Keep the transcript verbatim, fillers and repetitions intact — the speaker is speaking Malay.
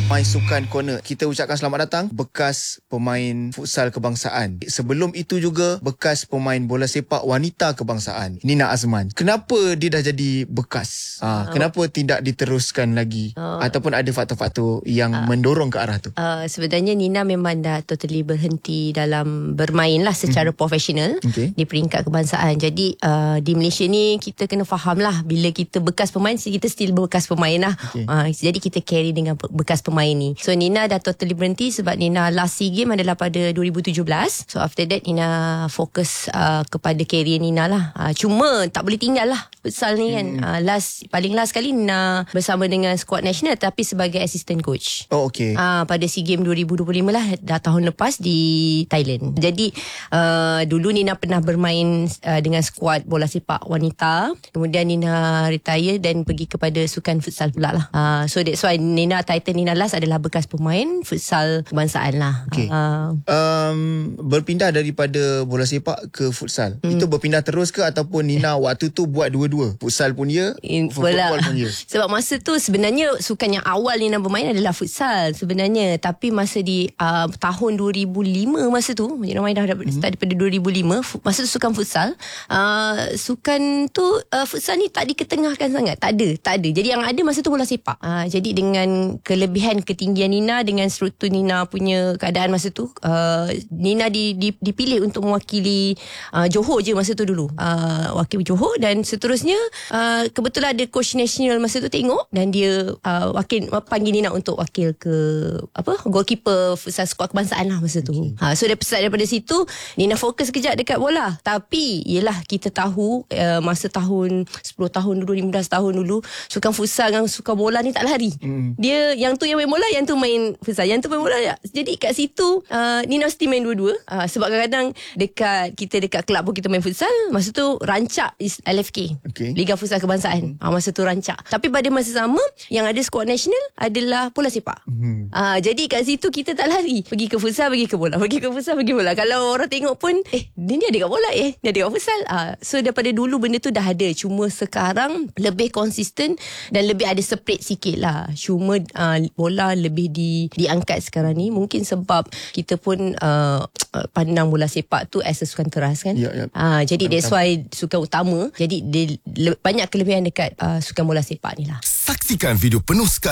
My Sukan Corner. Kita ucapkan selamat datang bekas pemain futsal kebangsaan. Sebelum itu juga bekas pemain bola sepak wanita kebangsaan, Nina Azman. Kenapa dia dah jadi bekas? Ha, oh. Kenapa tidak diteruskan lagi? Oh. Ataupun ada faktor-faktor yang uh, mendorong ke arah tu? Uh, sebenarnya Nina memang dah totally berhenti dalam bermain lah secara hmm. profesional okay. di peringkat kebangsaan. Jadi uh, di Malaysia ni kita kena faham lah, bila kita bekas pemain, kita still bekas pemain lah. Okay. Uh, jadi kita carry dengan bekas pemain ni. So Nina dah totally berhenti sebab Nina last SEA Games adalah pada dua ribu tujuh belas. So after that Nina fokus uh, kepada career Nina lah. Uh, cuma tak boleh tinggal lah futsal ni kan. Hmm. Uh, last paling last kali Nina bersama dengan squad national tapi sebagai assistant coach. Oh okey. Uh, pada SEA Games dua ribu dua puluh lima lah, dah tahun lepas di Thailand. Jadi uh, dulu Nina pernah bermain uh, dengan squad bola sepak wanita. Kemudian Nina retire dan pergi kepada sukan futsal pula lah. Uh, so that's why Nina, title Nina last adalah bekas pemain futsal kebangsaan lah. Okay. Uh, um, berpindah daripada bola sepak ke futsal. Hmm. Itu berpindah terus ke ataupun Nina waktu tu buat dua-dua? Futsal pun ya, football pun ya. Sebab masa tu sebenarnya sukan yang awal Nina bermain adalah futsal sebenarnya. Tapi masa di uh, tahun dua ribu lima masa tu, Nina main dah hmm. start daripada dua ribu lima. Masa tu sukan futsal. Uh, sukan tu, uh, futsal ni tak diketengahkan sangat. Tak ada, tak ada. Jadi yang ada masa tu bola sepak. Uh, jadi dengan kelebihan ketinggian Nina, dengan struktur Nina punya keadaan masa tu, uh, Nina di, di, dipilih untuk mewakili uh, Johor je masa tu dulu, uh, wakil Johor. Dan seterusnya uh, kebetulan ada coach national masa tu tengok dan dia uh, wakil panggil Nina untuk wakil ke apa goalkeeper futsal skuad kebangsaan lah masa tu. Okay. Uh, so daripada, daripada situ Nina fokus kejap dekat bola. Tapi yelah, kita tahu uh, masa tahun sepuluh tahun dulu, lima belas tahun dulu, sukan futsal dengan sukan bola ni tak lari. Mm. Dia yang tu yang main bola, yang tu main futsal, yang tu main bola. Jadi kat situ uh, Nina mesti main dua-dua. Uh, sebab kadang-kadang dekat kita dekat kelab pun kita main futsal. Masa tu rancak is L F K, okay. Liga Futsal Kebangsaan. Mm. Uh, masa tu rancak. Tapi pada masa sama yang ada skuad national adalah bola sepak. Mm. Uh, jadi kat situ kita tak lari. Pergi ke futsal, pergi ke bola. Pergi ke futsal, pergi bola. Kalau orang tengok pun, eh dia ni ada kat bola, eh dia ada kat futsal. Uh, so daripada dulu benda tu dah ada. Cuma sekarang lebih konsisten dan lebih ada separate sikit lah. Cuma uh, bola lebih di, diangkat sekarang ni. Mungkin sebab kita pun uh, pandang bola sepak tu as a sukan teras kan. Ya, ya. Uh, jadi that's why sukan utama. Jadi dia, le, banyak kelebihan dekat uh, sukan bola sepak ni lah. Saksikan video penuh sekali